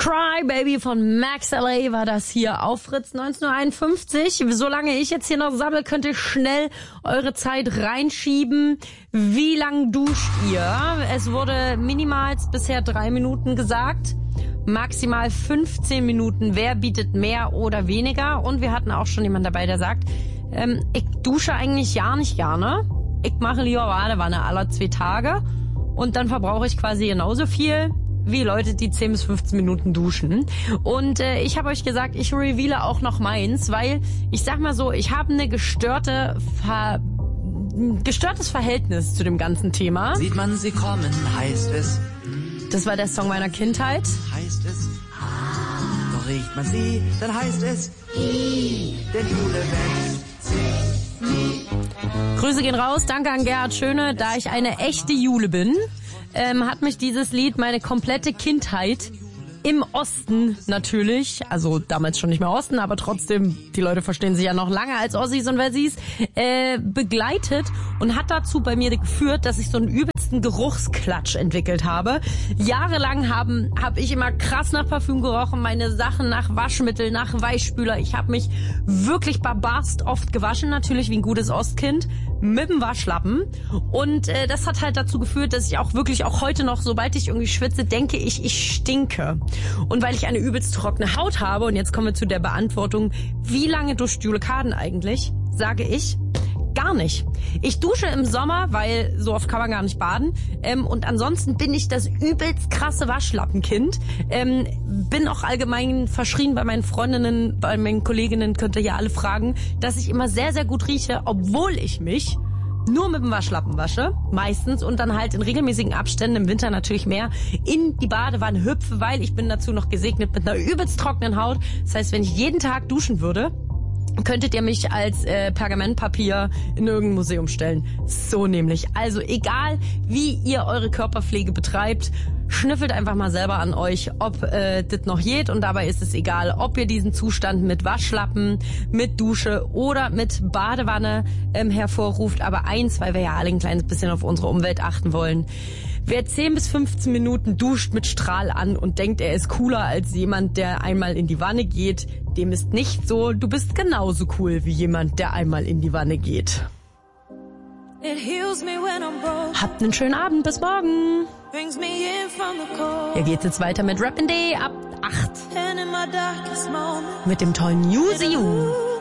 Cry Baby von Max LA war das hier auf Fritz 19:51 Uhr. Solange ich jetzt hier noch sammle, könnt ihr schnell eure Zeit reinschieben. Wie lang duscht ihr? Es wurde minimals bisher 3 Minuten gesagt. Maximal 15 Minuten. Wer bietet mehr oder weniger? Und wir hatten auch schon jemanden dabei, der sagt, ich dusche eigentlich ja nicht gerne. Ich mache lieber Badewanne alle 2 Tage. Und dann verbrauche ich quasi genauso viel wie Leute, die 10 bis 15 Minuten duschen. Und ich habe euch gesagt, ich reveale auch noch meins, weil ich sag mal so, ich habe eine gestörtes Verhältnis zu dem ganzen Thema. Sieht man sie kommen, heißt es. Das war der Song meiner Kindheit. Heißt es. Doch riecht man sie, dann heißt es. Denn Jule wächst sich nie. Grüße gehen raus, danke an Gerhard Schöne. Da ich eine echte Jule bin, hat mich dieses Lied meine komplette Kindheit im Osten natürlich, also damals schon nicht mehr Osten, aber trotzdem, die Leute verstehen sich ja noch lange als Ossis und Wessis, begleitet und hat dazu bei mir geführt, dass ich so einen übelsten Geruchsklatsch entwickelt habe. Jahrelang hab ich immer krass nach Parfüm gerochen, meine Sachen nach Waschmittel, nach Weichspüler. Ich habe mich wirklich barbarst oft gewaschen, natürlich wie ein gutes Ostkind, mit dem Waschlappen. Und das hat halt dazu geführt, dass ich auch wirklich auch heute noch, sobald ich irgendwie schwitze, denke ich stinke. Und weil ich eine übelst trockene Haut habe, und jetzt kommen wir zu der Beantwortung, wie lange duscht Jule Kaden eigentlich, sage ich, gar nicht. Ich dusche im Sommer, weil so oft kann man gar nicht baden. Und ansonsten bin ich das übelst krasse Waschlappenkind. Bin auch allgemein verschrien bei meinen Freundinnen, bei meinen Kolleginnen, könnt ihr ja alle fragen, dass ich immer sehr, sehr gut rieche, obwohl ich mich nur mit dem Waschlappen wasche, meistens, und dann halt in regelmäßigen Abständen, im Winter natürlich mehr, in die Badewanne hüpfe, weil ich bin dazu noch gesegnet mit einer übelst trockenen Haut. Das heißt, wenn ich jeden Tag duschen würde, könntet ihr mich als Pergamentpapier in irgendein Museum stellen. So nämlich. Also egal, wie ihr eure Körperpflege betreibt, schnüffelt einfach mal selber an euch, ob das noch geht. Und dabei ist es egal, ob ihr diesen Zustand mit Waschlappen, mit Dusche oder mit Badewanne hervorruft. Aber eins, weil wir ja alle ein kleines bisschen auf unsere Umwelt achten wollen. Wer 10 bis 15 Minuten duscht mit Strahl an und denkt, er ist cooler als jemand, der einmal in die Wanne geht, dem ist nicht so. Du bist genauso cool wie jemand, der einmal in die Wanne geht. Habt einen schönen Abend, bis morgen. Hier geht's jetzt weiter mit Rappin' Day ab 8. Mit dem tollen Use You.